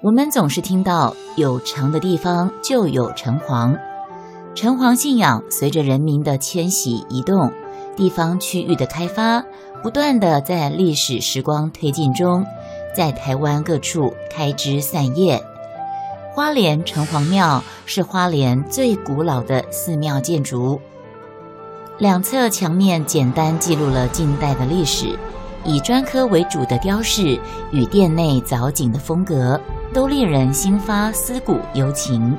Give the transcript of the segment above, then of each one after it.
我们总是听到有城的地方就有城隍，城隍信仰随着人民的迁徙移动，地方区域的开发，不断的在历史时光推进中，在台湾各处开枝散叶。花莲城隍庙是花莲最古老的寺庙建筑，两侧墙面简单记录了近代的历史，以砖刻为主的雕饰与殿内藻井的风格，都令人心发思古幽情。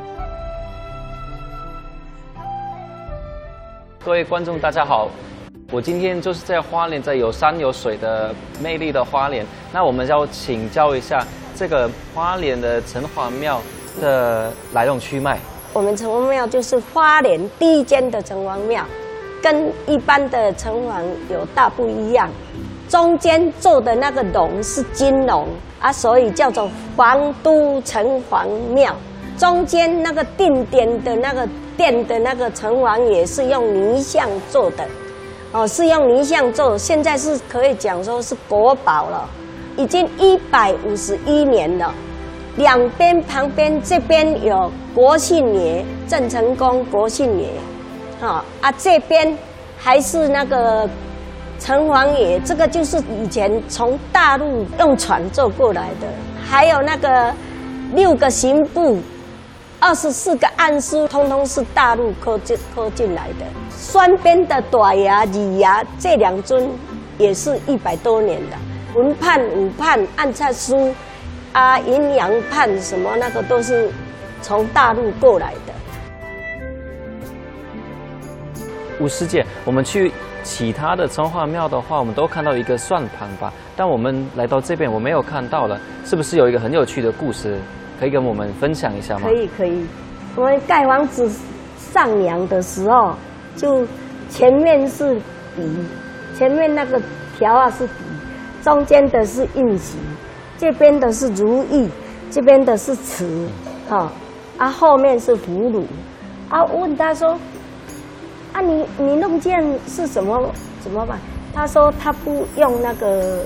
各位观众大家好，我今天就是在花莲，在有山有水的魅力的花莲。那我们要请教一下这个花莲的城隍庙的来龙去脉。 我们城隍庙就是花莲第一间的城隍庙，跟一般的城隍有大不一样。中间做的那个龙是金龙啊，所以叫做皇都城隍庙。中间那个定点的那个殿的那个城隍也是用泥像做的，哦，是用泥像做，现在是可以讲说是国宝了，已经151年了。两边旁边这边有国姓爷郑成功国姓爷，这边还是那个城隍爷，这个就是以前从大陆用船坐过来的，还有那个6个刑部，24个案书，通通是大陆刻进来的。双边的大衙、二衙这2尊也是100多年的。文判、武判、按察书啊、阴阳判什么那个都是从大陆过来的。 吴师姐，我们去其他的城隍庙的话，我们都看到一个算盘吧，但我们来到这边我没有看到了，是不是有一个很有趣的故事可以跟我们分享一下吗？ 可以。我们盖房子上梁的时候，就前面是笔，前面那个条啊是笔，中间的是印玺，这边的是如意，这边的是瓷，后面是葫芦。问他说，你弄这样是怎么办？他说他不用那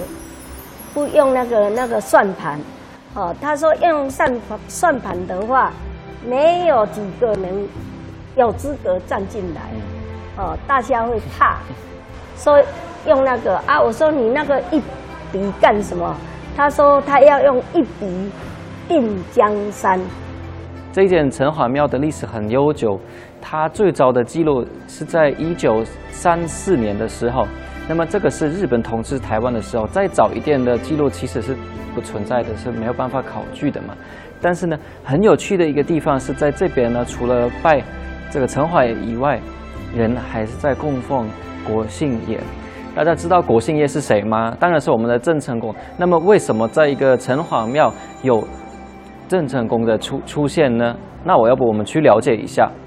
个算盘。他说用算盘的话，没有几个人有资格站进来，大家会怕，说用那个我说你那个一笔干什么？他说他要用一笔定江山。 这间城隍庙的历史很悠久，它最早的记录是在1934年的时候。那么这个是日本统治台湾的时候，再早一点的记录其实是不存在的，是没有办法考据的嘛。但是呢，很有趣的一个地方是在这边呢，除了拜这个城隍爷以外，人还是在供奉国姓爷。大家知道国姓爷是谁吗？当然是我们的郑成功。那么为什么在一个城隍庙有郑成功的出现呢？那要不我们去了解一下。